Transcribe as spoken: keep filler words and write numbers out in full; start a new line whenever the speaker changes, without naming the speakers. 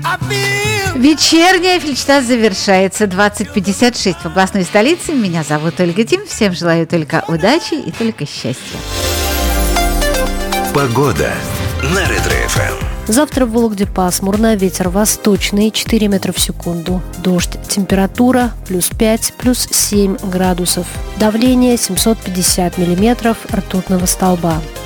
Вечерняя Фельдштадт завершается. двадцать пятьдесят шесть в областной столице. Меня зовут Ольга Тим. Всем желаю только удачи и только счастья.
Погода на Ретро-эф эм.
Завтра в Вологде пасмурно, ветер восточный, четыре метра в секунду. Дождь, температура плюс пять, плюс семь градусов. Давление семьсот пятьдесят миллиметров ртутного столба.